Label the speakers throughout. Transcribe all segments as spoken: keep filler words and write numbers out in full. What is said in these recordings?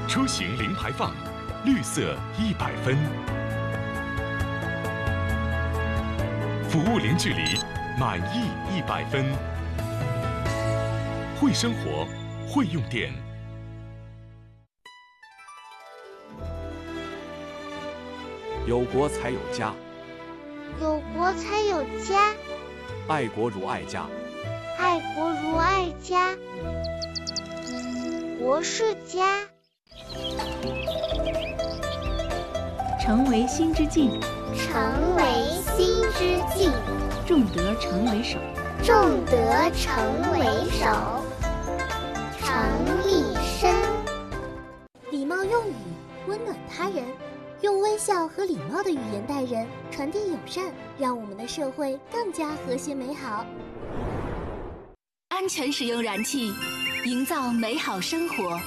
Speaker 1: 出行零排放，绿色一百分。服务零距离，满意一百分。会生活，会用电。
Speaker 2: 有国才有家，
Speaker 3: 有国才有家，
Speaker 2: 爱国如爱家，
Speaker 3: 爱国如爱家。国是家。
Speaker 4: 成为心之境，
Speaker 3: 成为心之境，
Speaker 4: 重德成为首，
Speaker 3: 重德成为首，诚立身。
Speaker 5: 礼貌用语，温暖他人，用微笑和礼貌的语言待人，传递友善，让我们的社会更加和谐美好。
Speaker 6: 安全使用燃气，营造美好生活。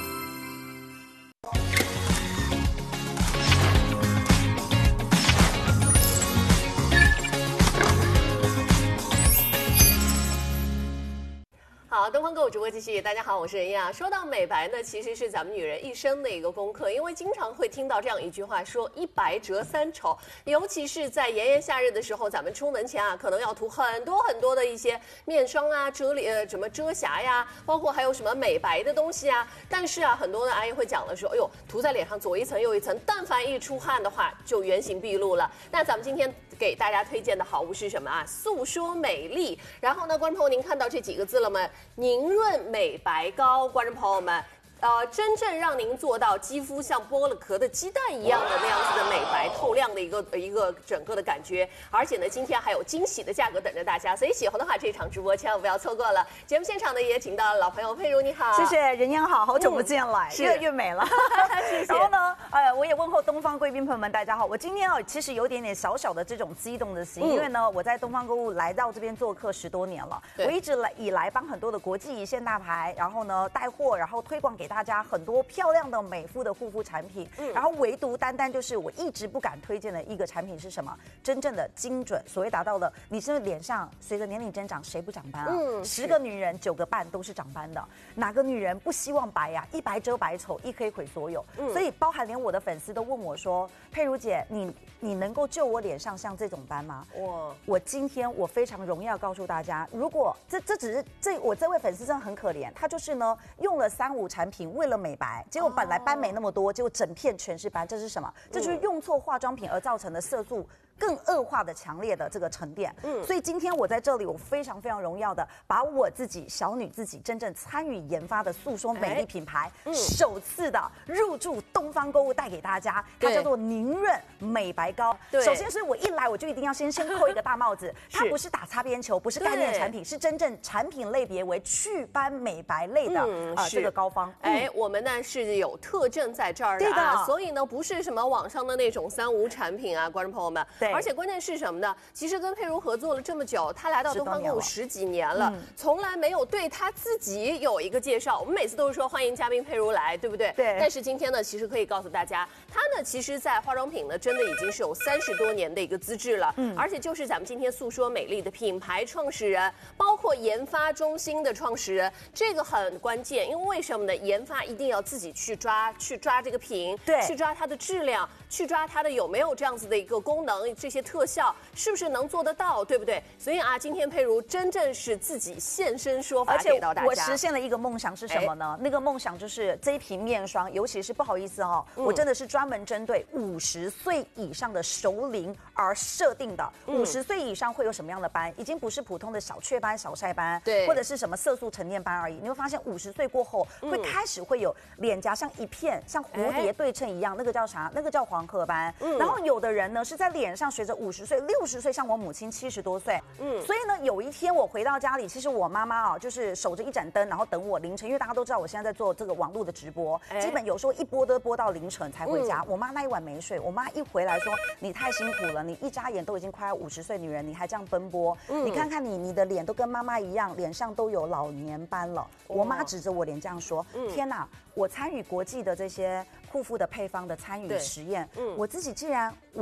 Speaker 7: 好，东方购物直播继续。大家好，我是任亚。说到美白呢，其实是咱们女人一生的一个功课，因为经常会听到这样一句话说“一白遮三丑”，尤其是在炎炎夏日的时候，咱们出门前啊，可能要涂很多很多的一些面霜啊、遮脸呃什么遮瑕呀，包括还有什么美白的东西啊。但是啊，很多的阿姨会讲了说，哎呦，涂在脸上左一层右一层，但凡一出汗的话，就原形毕露了。那咱们今天给大家推荐的好物是什么啊？诉说美丽。然后呢，观众朋友，您看到这几个字了吗？凝润美白膏，观众朋友们。呃，真正让您做到肌肤像剥了壳的鸡蛋一样的那样子的美白透亮的一个一个整个的感觉，而且呢，今天还有惊喜的价格等着大家，所以喜欢的话，这场直播千万不要错过了。节目现场呢，也请到了老朋友佩如，你好，
Speaker 8: 谢谢任央好，好久不见来，越来越美了。
Speaker 7: 谢谢。
Speaker 8: 然后呢，呃，我也问候东方贵宾朋友们，大家好。我今天啊，其实有点点小小的这种激动的心，嗯、因为呢，我在东方购物来到这边做客十多年了，我一直来以来帮很多的国际一线大牌，然后呢带货，然后推广给大家很多漂亮的美肤的护肤产品，嗯、然后唯独单单就是我一直不敢推荐的一个产品是什么？真正的精准，所谓达到了，你是脸上随着年龄增长，谁不长斑啊？嗯，十个女人九个半都是长斑的，哪个女人不希望白呀、啊？一白遮百丑，一黑毁所有。嗯，所以包含连我的粉丝都问我说：“佩如姐，你你能够救我脸上像这种斑吗？”哇！我今天我非常荣耀告诉大家，如果这这只是这我这位粉丝真的很可怜，他就是呢用了三无产品为了美白。结果本来斑没那么多，结果整片全是斑，这是什么？这就是用错化妆品而造成的色素更恶化的强烈的这个沉淀。嗯，所以今天我在这里，我非常非常荣耀的把我自己小女自己真正参与研发的诉说美丽品牌，哎嗯、首次的入驻东方购物带给大家，它叫做凝润美白膏。首先是我一来我就一定要先先扣一个大帽子，它不是打擦边球，不是概念产品，是真正产品类别为祛斑美白类的啊、嗯呃、这个膏方。
Speaker 7: 哎，我们呢是有特证在这儿的啊，所以呢不是什么网上的那种三无产品啊，观众朋友们。对，而且关键是什么呢？其实跟佩如合作了这么久，他来到东方购物十几年了，嗯、从来没有对他自己有一个介绍。我们每次都是说欢迎嘉宾佩如来，对不对？对。但是今天呢，其实可以告诉大家，他呢其实在化妆品呢真的已经是有三十多年的一个资质了，嗯，而且就是咱们今天诉说美丽的品牌创始人，包括研发中心的创始人，这个很关键，因为为什么呢？研发一定要自己去抓，去抓这个品，对，去抓它的质量，去抓它的有没有这样子的一个功能，这些特效是不是能做得到，对不对？所以啊，今天佩如真正是自己现身说法给到大家。
Speaker 8: 我实现了一个梦想是什么呢？哎、那个梦想就是这一瓶面霜，尤其是不好意思哦，嗯、我真的是专门针对五十岁以上的熟龄而设定的。五十岁以上会有什么样的斑？已经不是普通的小雀斑、小晒斑，对，或者是什么色素沉淀斑而已。你会发现，五十岁过后会开始会有脸颊像一片像蝴蝶对称一样，那个叫啥？那个叫黄褐斑。嗯、然后有的人呢是在脸上随着五十岁、六十岁，像我母亲七十多岁，嗯，所以呢有一天我回到家里，其实我妈妈啊就是守着一盏灯，然后等我凌晨，因为大家都知道我现在在做这个网络的直播，哎、基本有时候一播都播到凌晨才回家。嗯、我妈那一晚没睡，我妈一回来说你太辛苦了，你一眨眼都已经快要五十岁女人，你还这样奔波，嗯、你看看你你的脸都跟妈妈一样，脸上都有老年斑了。我妈指着我脸这样说：“嗯、天哪！我参与国际的这些护肤的配方的参与实验，嗯、我自己既然我。”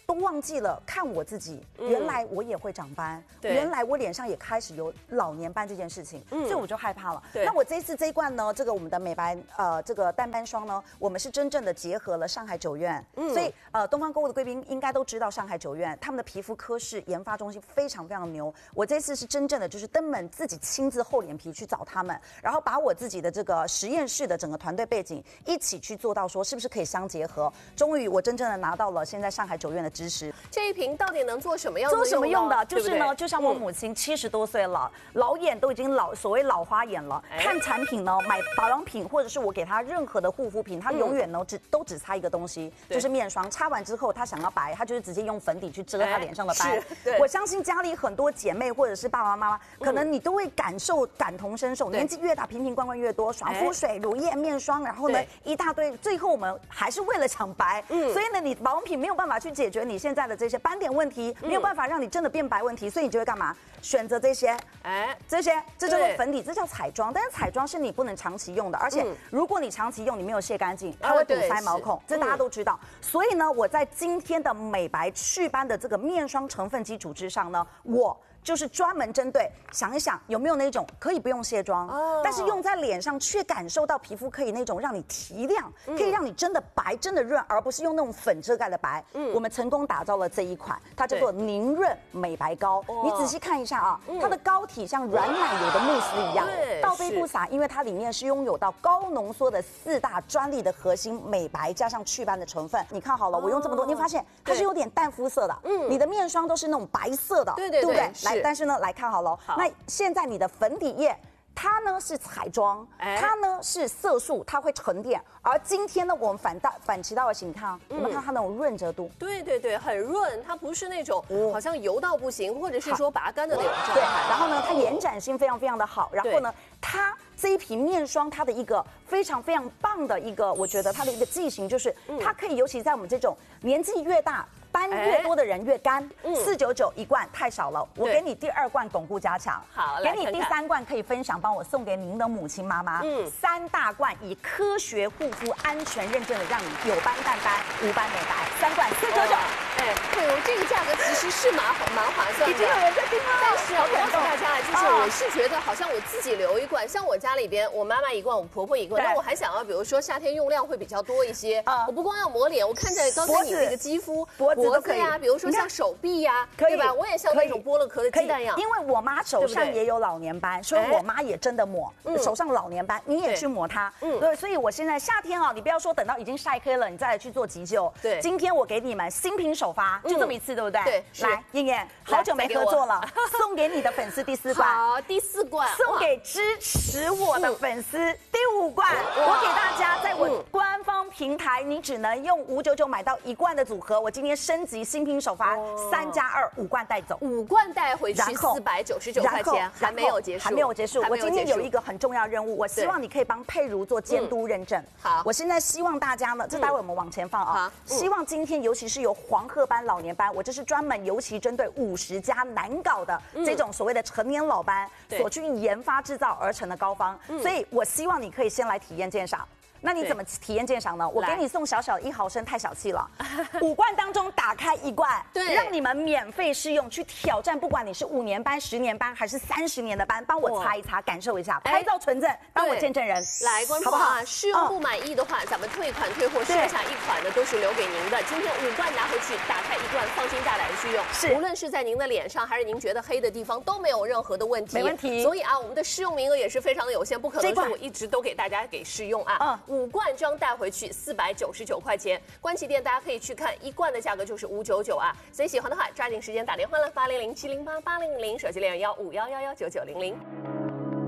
Speaker 8: 都忘记了看我自己，
Speaker 7: 嗯、
Speaker 8: 原来我也会长斑，原来我脸上也开始有老年斑这件事情，嗯、所以我就害怕了。那我这一次这一罐呢，这个我们的美白呃这个淡斑霜呢，我们是真正的结合了上海九院，嗯、所以呃东方购物的贵宾应该都知道上海九院他们的皮肤科室研发中心非常非常牛。我这次是真正的就是登门自己亲自厚脸皮去找他们，然后把我自己的这个实验室的整个团队背景一起去做到说是不是可以相结合。终于我真正的拿到了现在上海九院的支持。
Speaker 7: 这一瓶到底能做什么样的？
Speaker 8: 做什么用的？就是呢，
Speaker 7: 对对
Speaker 8: 就像我母亲七十多岁了，嗯、老眼都已经老所谓老花眼了，哎、看产品呢，买保养品或者是我给她任何的护肤品，她永远呢只都只擦一个东西，就是面霜。擦完之后，她想要白，她就是直接用粉底去遮她脸上的斑。哎、我相信家里很多姐妹或者是爸爸妈妈，可能你都会感受感同身受。年纪越大，瓶瓶罐罐越多，爽肤水、乳液、面霜，然后呢一大堆，最后我们还是为了抢白。嗯，所以呢，你保养品没有办法去解决你现在的这些斑点问题，没有办法让你真的变白问题，所以你就会干嘛？选择这些，哎，这些，这叫做粉底，这叫彩妆。但是彩妆是你不能长期用的，而且如果你长期用，你没有卸干净，它会堵塞毛孔，这大家都知道。所以呢，我在今天的美白祛斑的这个面霜成分基础之上呢，我。就是专门针对想一想有没有那种可以不用卸妆，哦、但是用在脸上却感受到皮肤可以那种让你提亮，嗯、可以让你真的白真的润，而不是用那种粉遮盖的白。嗯，我们成功打造了这一款，它叫做凝润美白膏。你仔细看一下啊，嗯、它的膏体像软奶油的慕斯一样，倒杯不洒，因为它里面是拥有到高浓缩的四大专利的核心美白加上祛斑的成分。你看好了，我用这么多，你发现它是有点淡肤色的，嗯，你的面霜都是那种白色的，对对对，对不对？来。但是呢，来看好了，好那现在你的粉底液，它呢是彩妆，哎、它呢是色素，它会沉淀。而今天呢，我们反倒反其道而行，你看啊，有没有看它那种润泽度？
Speaker 7: 对对对，很润，它不是那种好像油到不行，或者是说拔干的那种状态。
Speaker 8: 对，然后呢，它延展性非常非常的好，然后呢，它这一瓶面霜，它的一个非常非常棒的一个，我觉得它的一个剂型就是，它可以尤其在我们这种年纪越大。斑越多的人越干，四九九一罐太少了，我给你第二罐巩固加强，
Speaker 7: 好，
Speaker 8: 给你第三罐可以分享，帮我送给您的母亲妈妈，嗯，三大罐以科学护肤安全认证的，让你有斑淡斑无斑美白，三罐四九九，
Speaker 7: 哎，对哦，这个价格其实是蛮蛮划算的，
Speaker 8: 已经有人在听了，
Speaker 7: 但是我告诉大家，就是我是觉得好像我自己留一罐，像我家里边，我妈妈一罐，我婆婆一罐，但我还想要，比如说夏天用量会比较多一些，我不光要抹脸，我看着刚才你那个肌肤，脖子。脖子呀，比如说像手臂呀，对吧？我也像那种剥了壳的鸡蛋一样。
Speaker 8: 因为我妈手上也有老年斑，所以我妈也真的抹手上老年斑，你也去抹它。嗯，对，所以我现在夏天啊，你不要说等到已经晒黑了，你再来去做急救。对，今天我给你们新品首发，就这么一次，对不对？对，来，燕燕，好久没合作了，送给你的粉丝第四罐。
Speaker 7: 好，第四罐，
Speaker 8: 送给支持我的粉丝第五罐。我给大家在我官方平台，你只能用五九九买到一罐的组合。我今天升级新品首发，三加二，五罐带走，
Speaker 7: 五罐带回去四百九十九块钱，还没有结束，
Speaker 8: 还没有结束。我今天有一个很重要任务，我希望你可以帮佩如做监督认证。好，我现在希望大家呢，这待会我们往前放啊。希望今天尤其是有黄褐斑、老年斑，我这是专门尤其针对五十加难搞的这种所谓的成年老斑所去研发制造而成的膏方，所以我希望你可以先来体验鉴赏。那你怎么体验鉴赏呢？我给你送小小的一毫升，太小气了。五罐当中打开一罐，对，让你们免费试用，去挑战，不管你是五年斑、十年斑还是三十年的斑，帮我擦一擦，感受一下，拍照存证，当我见证人。
Speaker 7: 来，观众啊，试用不满意的话，咱们退款退货，剩下一款的都是留给您的。今天五罐拿回去，打开一罐，放心大胆的去用。是，无论是在您的脸上，还是您觉得黑的地方，都没有任何的问题。
Speaker 8: 没问题。
Speaker 7: 所以啊，我们的试用名额也是非常的有限，不可能说我一直都给大家给试用啊。嗯。五罐装带回去四百九十九块钱，官旗店大家可以去看，一罐的价格就是五九九啊。所以喜欢的话，抓紧时间打电话了，八零零七零八八零零，手机链幺五幺幺幺九九零零。